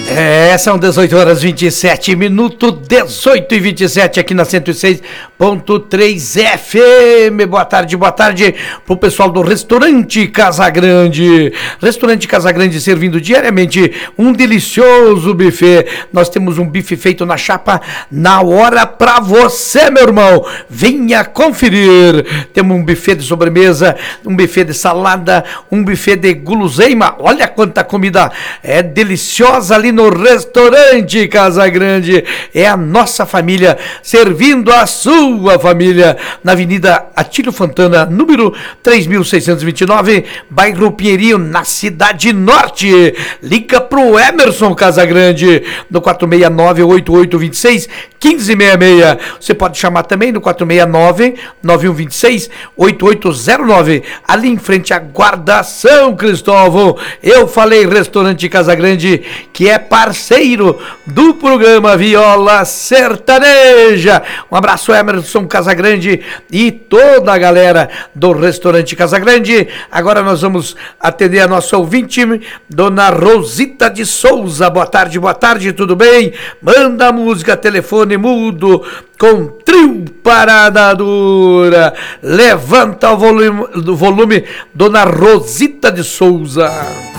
São 18 horas 27 minutos, 18 e 27 aqui na 106.3 FM. Boa tarde pro pessoal do Restaurante Casagrande. Restaurante Casagrande servindo diariamente um delicioso buffet. Nós temos um bife feito na chapa na hora pra você, meu irmão. Venha conferir. Temos um buffet de sobremesa, um buffet de salada, um buffet de guloseima. Olha quanta comida é deliciosa ali no Restaurante Casagrande. É a nossa família servindo a sua família na Avenida Atílio Fontana, número 3629, bairro Pinheirinho, na Cidade Norte. Liga pro Emerson Casagrande no 469-8826-1566. Você pode chamar também no 469-9126-8809, ali em frente à Guarda São Cristóvão. Eu falei Restaurante Casagrande, que é parceiro do programa Viola Sertaneja. Um abraço, Emerson Casagrande e toda a galera do Restaurante Casagrande. Agora nós vamos atender a nossa ouvinte, Dona Rosita de Souza. Boa tarde, tudo bem? Manda a música, telefone mudo com Trio Parada Dura. Levanta o volume, Dona Rosita de Souza.